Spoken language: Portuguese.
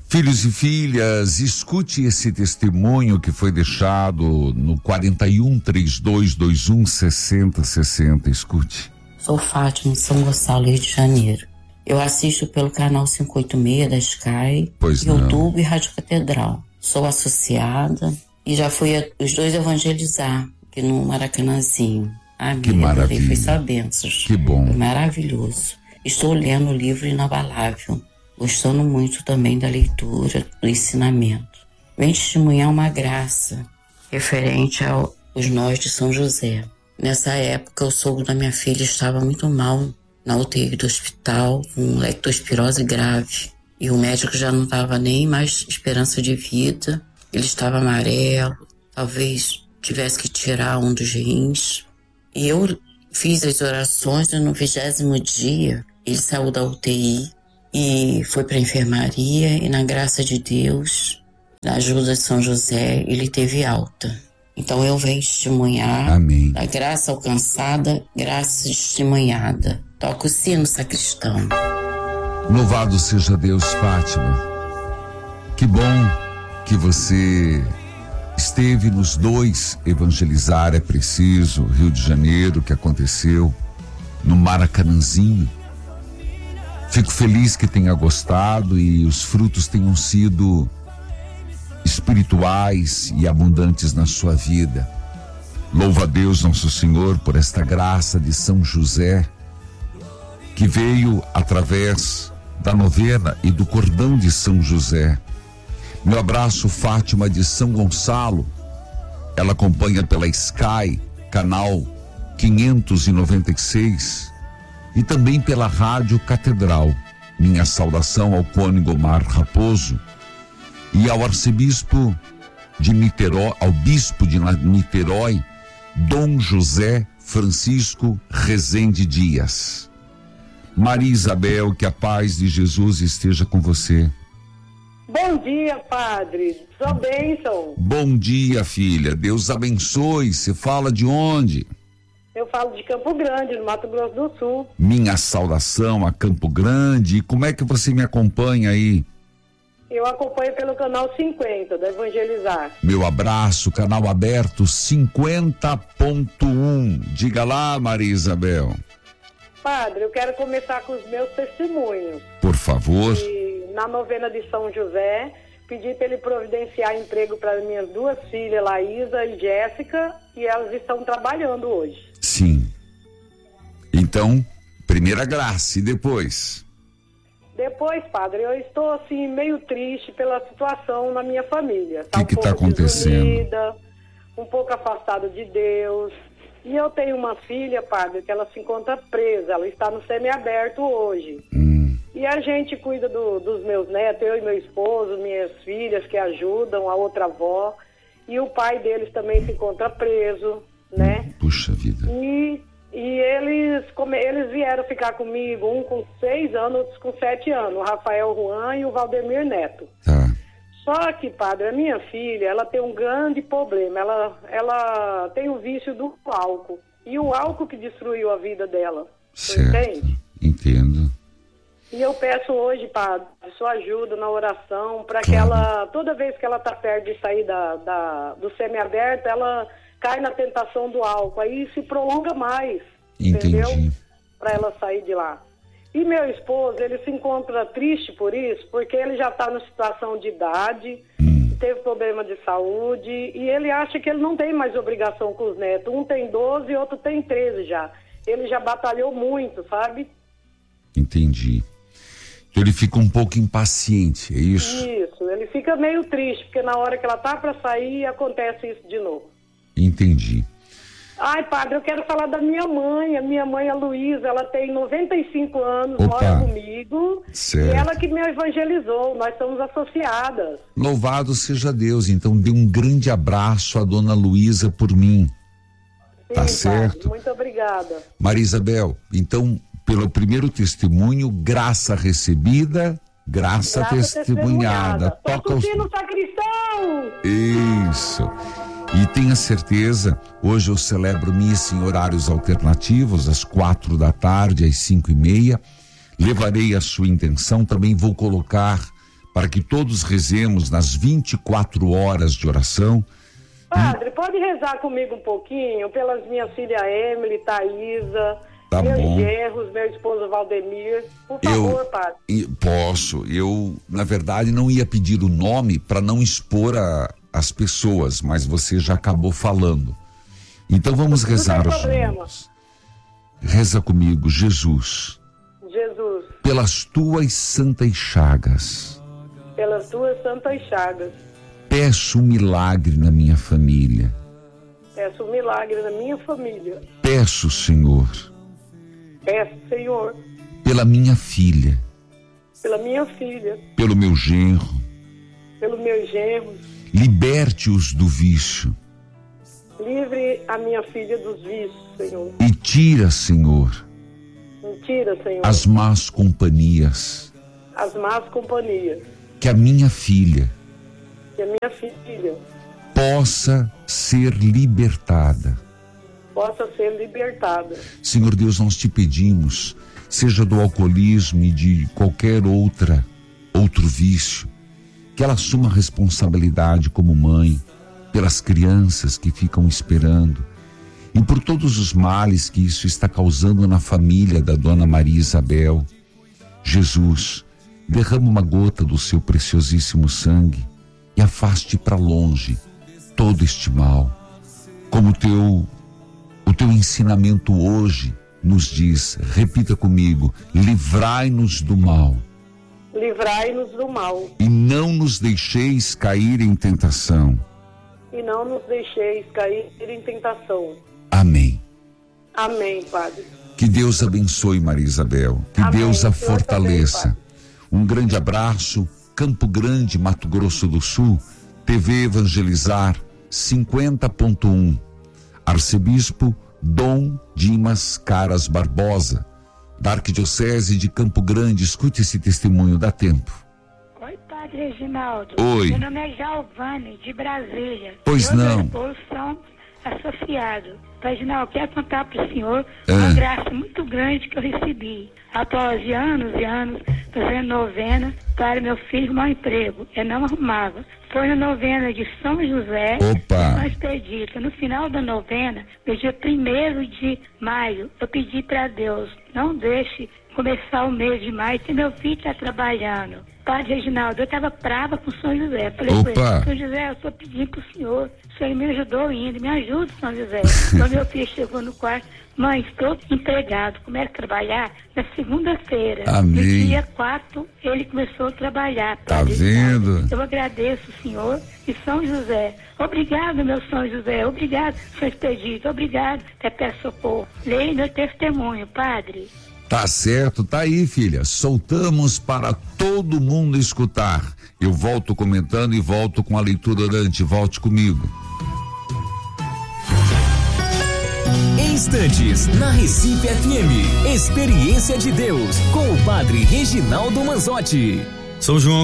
Filhos e filhas, escute esse testemunho que foi deixado no 41-3221-6060. Escute. Sou Fátima, de São Gonçalo, Rio de Janeiro. Eu assisto pelo canal 586 da Sky, YouTube e Rádio Catedral. Sou associada e já fui os dois evangelizar aqui no Maracanãzinho. Que maravilha. Foi só bênçãos. Que bom. Foi maravilhoso. Estou lendo o livro Inabalável, gostando muito também da leitura, do ensinamento. Vem testemunhar uma graça referente aos nós de São José. Nessa época, o sogro da minha filha estava muito mal na UTI do hospital, com leptospirose grave. E o médico já não dava nem mais esperança de vida. Ele estava amarelo, talvez tivesse que tirar um dos rins. E eu fiz as orações e no 20º dia ele saiu da UTI e foi para a enfermaria e na graça de Deus, na ajuda de São José, ele teve alta. Então eu venho testemunhar. Amém. Da graça alcançada, graça testemunhada. Toca o sino, sacristão. Louvado seja Deus, Fátima. Que bom que você esteve nos dois evangelizar, é preciso, Rio de Janeiro, que aconteceu no Maracanãzinho. Fico feliz que tenha gostado e os frutos tenham sido espirituais e abundantes na sua vida. Louva a Deus nosso Senhor por esta graça de São José, que veio através da novena e do cordão de São José. Meu abraço, Fátima de São Gonçalo. Ela acompanha pela Sky, canal 596, e também pela Rádio Catedral. Minha saudação ao cônego Omar Raposo e ao arcebispo de Niterói, ao bispo de Niterói, Dom José Francisco Rezende Dias. Maria Isabel, que a paz de Jesus esteja com você. Bom dia, padre. Sua bênção. Bom dia, filha. Deus abençoe. Você fala de onde? Eu falo de Campo Grande, no Mato Grosso do Sul. Minha saudação a Campo Grande. E como é que você me acompanha aí? Eu acompanho pelo canal 50 da Evangelizar. Meu abraço, canal aberto 50.1. Diga lá, Maria Isabel. Padre, eu quero começar com os meus testemunhos. Por favor. E na novena de São José, pedi para ele providenciar emprego para minhas duas filhas, Laísa e Jéssica, e elas estão trabalhando hoje. Sim. Então, primeira graça, e depois? Depois, padre, eu estou assim meio triste pela situação na minha família. O que está acontecendo? Desunida, um pouco afastada de Deus. E eu tenho uma filha, padre, que ela se encontra presa, ela está no semiaberto hoje. E a gente cuida dos meus netos, eu e meu esposo, minhas filhas que ajudam, a outra avó. E o pai deles também se encontra preso, né? Puxa vida. E eles vieram ficar comigo, um com 6 anos, outros com 7 anos, o Rafael Juan e o Valdemir Neto. Tá. Só que, padre, a minha filha, ela tem um grande problema, ela tem o vício do álcool, e o álcool que destruiu a vida dela, certo. Entende? Entendo. E eu peço hoje, padre, sua ajuda na oração, para que ela, toda vez que ela está perto de sair do semiaberto, ela cai na tentação do álcool, aí se prolonga mais, entendeu? Para ela sair de lá. E meu esposo, ele se encontra triste por isso, porque ele já está numa situação de idade, teve problema de saúde, e ele acha que ele não tem mais obrigação com os netos. Um tem 12 e outro tem 13 já. Ele já batalhou muito, sabe? Entendi. Então ele fica um pouco impaciente, é isso? Isso, ele fica meio triste, porque na hora que ela tá para sair, acontece isso de novo. Entendi. Ai, padre, eu quero falar da minha mãe. A minha mãe, a Luísa, ela tem 95 anos, Opa. Mora comigo. Certo. E ela que me evangelizou, nós somos associadas. Louvado seja Deus. Então dê um grande abraço à dona Luísa por mim. Sim, tá certo? Padre, muito obrigada. Maria Isabel, então, pelo primeiro testemunho, graça recebida, graça testemunhada. Toca o sino, sacristão! Isso. E tenha certeza, hoje eu celebro missa em horários alternativos, às 4 da tarde, às 5:30. Levarei a sua intenção, também vou colocar para que todos rezemos nas 24 horas de oração. Padre, pode rezar comigo um pouquinho pelas minhas filhas Emily, Thaisa, Tá meus bom. genros, meu esposo Valdemir. Por favor, Padre. Posso. Eu, na verdade, não ia pedir o nome para não expor as pessoas, mas você já acabou falando. Então vamos rezar juntos. Reza comigo, Jesus. Jesus, Pelas tuas santas chagas, pelas tuas santas chagas, peço um milagre na minha família. peço um milagre na minha família. Peço, Senhor, Peço, Senhor, pela minha filha, pela minha filha, pelo meu genro, pelos meus genros. liberte-os do vício Livre a minha filha dos vícios, Senhor. e tira, Senhor, Mentira, Senhor. as más companhias, As más companhias. que a minha filha Que a minha filha possa ser libertada. possa ser libertada. Senhor Deus, nós te pedimos, seja do alcoolismo e de qualquer outro vício, que ela assuma a responsabilidade como mãe, pelas crianças que ficam esperando e por todos os males que isso está causando na família da Dona Maria Isabel. Jesus, derrama uma gota do seu preciosíssimo sangue e afaste para longe todo este mal. Como o teu ensinamento hoje nos diz, repita comigo: livrai-nos do mal. Livrai-nos do mal E não nos deixeis cair em tentação. e não nos deixeis cair em tentação. Amém. Amém, Padre. Que Deus abençoe Maria Isabel. Que Amém. Deus a Deus fortaleça. abençoe. Um grande abraço. Campo Grande, Mato Grosso do Sul. TV Evangelizar 50.1. Arcebispo Dom Dimas Caras Barbosa, da Arquidiocese de Campo Grande. Escute esse testemunho, dá tempo. Oi, Padre Reginaldo. Oi. Meu nome é Giovanni, de Brasília. Pois eu não. e meu esposo somos associados. Padre Reginaldo, quero contar para o senhor Ah. uma graça muito grande que eu recebi. Após anos e anos fazendo novena para meu filho arrumar um emprego. Ele não arrumava. Foi na novena de São José, Opa. São Expedito. No final da novena, no dia 1º de maio, eu pedi para Deus, não deixe começar o mês de maio, que meu filho está trabalhando. Padre Reginaldo, eu estava brava com São José. Falei Opa. com ele, São José, eu estou pedindo para o senhor me ajudou indo, me ajuda, São José. Quando meu filho chegou no quarto, mãe, estou empregado, começa a trabalhar na segunda-feira. Amém. No dia 4, ele começou a trabalhar. Tá Padre vendo? Reginaldo. Eu agradeço o senhor e São José. Obrigado, meu São José. Obrigado, São Expedito. Obrigado, Pepe Socorro. Leia meu testemunho, Padre. Tá certo, tá aí, filha. Soltamos para todo mundo escutar. Eu volto comentando e volto com a leitura orante. Volte comigo. Instantes, na Recife FM. Experiência de Deus, com o Padre Reginaldo Manzotti. São João